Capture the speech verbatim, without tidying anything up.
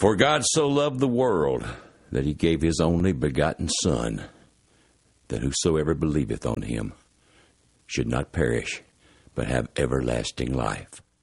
For God so loved the world that he gave his only begotten Son, that whosoever believeth on him should not perish, but have everlasting life.